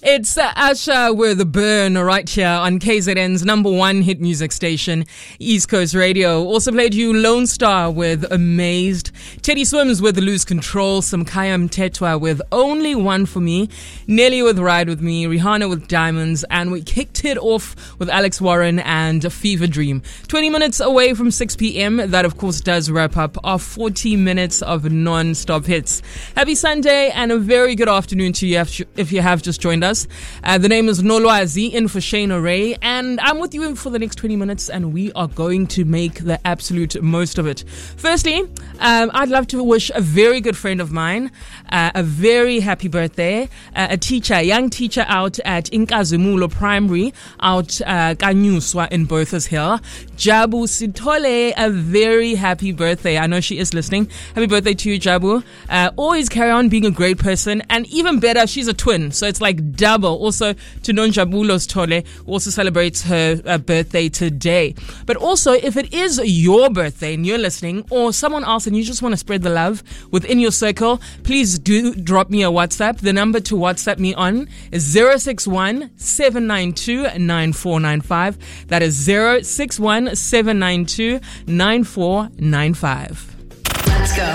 It's Asha with The Burn right here on KZN's number one hit music station, East Coast Radio. Also played you Lone Star with Amazed, Teddy Swims with Lose Control, Samkhaya Mthethwa with Only One For Me, Nelly with Ride With Me, Rihanna with Diamonds, and we kicked it off with Alex Warren and Fever Dream. 20 minutes away from 6 p.m. That, of course, does wrap up our 40 minutes of non-stop hits. Happy Sunday and a very good afternoon to you if you have just joined us. The name is Nolwazi, in for Shane O'Ray, and I'm with you for the next 20 minutes, and we are going to make the absolute most of it. Firstly, I'd love to wish a very good friend of mine a very happy birthday, a young teacher out at Inkazumulo Primary, out Kanyuswa in Bertha's Hill. Jabu Sitole, a very happy birthday. I know she is listening. Happy birthday to you, Jabu. Always carry on being a great person, and even better, she's a twin, so it's like double. Also to Nonjabulos Tole, who also celebrates her birthday today. But also, if it is your birthday and you're listening, or someone else and you just want to spread the love within your circle, please do drop me a WhatsApp. The number to WhatsApp me on is 061-792-9495. That is 061-792-9495. Let's go.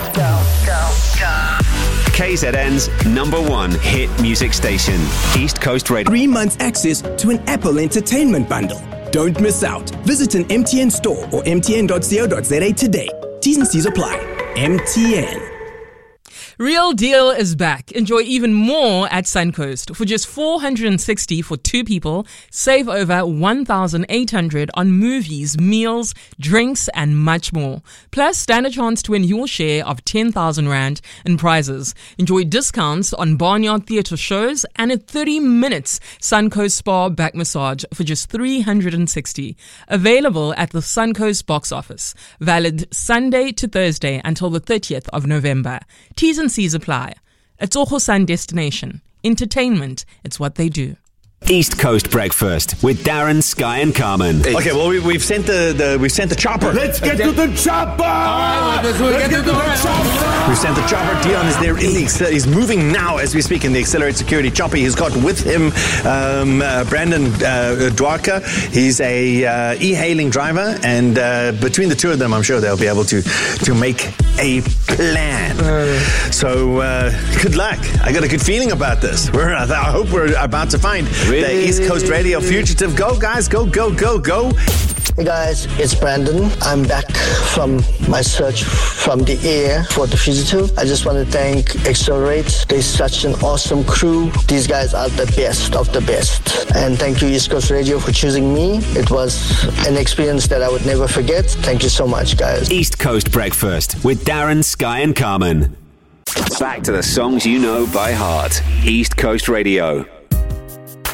KZN's number one hit music station, East Coast Radio. 3 months access to an Apple Entertainment bundle. Don't miss out. Visit an MTN store or mtn.co.za today. T's and C's apply. MTN. Real Deal is back. Enjoy even more at Suncoast. For just $460 for 2 people, save over 1,800 on movies, meals, drinks, and much more. Plus, stand a chance to win your share of 10,000 Rand in prizes. Enjoy discounts on Barnyard Theatre shows and a 30 minutes Suncoast Spa back massage for just $360. Available at the Suncoast box office. Valid Sunday to Thursday until the 30th of November. T's and C's apply. It's Ojo Sun Destination. Entertainment, it's what they do. East Coast Breakfast with Darren, Sky and Carmen. Okay, well we've sent the chopper. Let's get to the chopper. Let's get to the chopper. We've sent the chopper. Dion is there in the he's moving now as we speak in the Accelerate Security chopper. He's got with him Brandon Dwarka. He's a e-hailing driver, and between the two of them, I'm sure they'll be able to make a plan. So good luck. I got a good feeling about this. I hope we're about to find the East Coast Radio fugitive. Go, guys. Go. Hey guys, it's Brandon. I'm back from my search from the air for the fugitive. I just want to thank Accelerate. They're such an awesome crew. These guys are the best of the best. And thank you, East Coast Radio, for choosing me. It was an experience that I would never forget. Thank you so much, guys. East Coast Breakfast with Darren, Sky and Carmen. Back to the songs you know by heart. East Coast Radio.